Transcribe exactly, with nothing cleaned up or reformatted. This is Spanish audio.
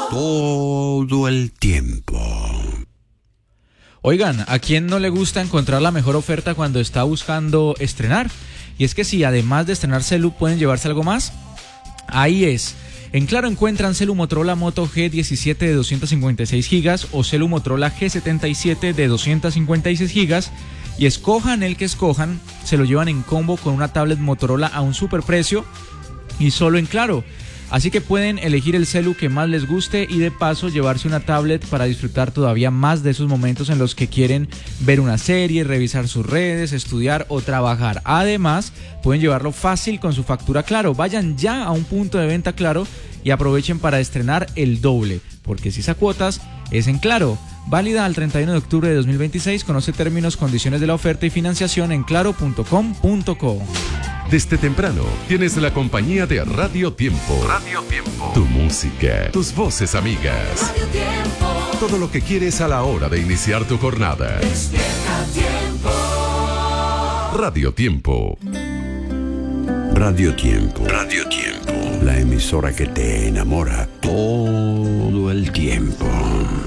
todo el tiempo. Oigan, ¿a quién no le gusta encontrar la mejor oferta cuando está buscando estrenar? Y es que si además de estrenar celu pueden llevarse algo más, ahí es. En Claro encuentran celu Motorola Moto G diecisiete de doscientos cincuenta y seis gigas o celu Motorola G setenta y siete de doscientos cincuenta y seis gigas y escojan el que escojan, se lo llevan en combo con una tablet Motorola a un superprecio y solo en Claro. Así que pueden elegir el celu que más les guste y de paso llevarse una tablet para disfrutar todavía más de esos momentos en los que quieren ver una serie, revisar sus redes, estudiar o trabajar. Además, pueden llevarlo fácil con su factura Claro. Vayan ya a un punto de venta Claro y aprovechen para estrenar el doble, porque si esa cuotas es en Claro. Válida al treinta y uno de octubre de dos mil veintiséis. Conoce términos, condiciones de la oferta y financiación en claro punto com punto co. Desde temprano tienes la compañía de Radio Tiempo. Radio Tiempo. Tu música, tus voces amigas. Radio Tiempo. Todo lo que quieres a la hora de iniciar tu jornada. Despierta Tiempo. Radio Tiempo. Radio Tiempo. Radio Tiempo. La emisora que te enamora todo el tiempo.